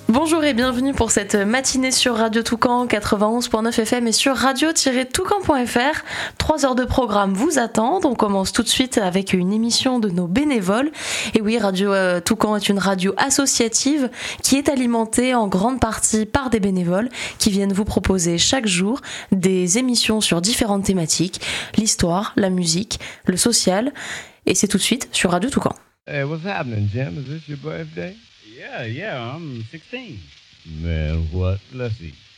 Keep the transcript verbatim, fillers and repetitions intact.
Bonjour et bienvenue pour cette matinée sur Radio Toucan quatre-vingt-onze virgule neuf F M et sur radio tiret toucan point F R. Trois heures de programme vous attendent. On commence tout de suite avec une émission de nos bénévoles. Et oui, Radio euh, Toucan est une radio associative qui est alimentée en grande partie par des bénévoles qui viennent vous proposer chaque jour des émissions sur différentes thématiques, l'histoire, la musique, le social. Et c'est tout de suite sur Radio Toucan. Hey, what's happening, Jim? Is this your birthday? Yeah, yeah, I'm sixteen. Man, what? Let's see.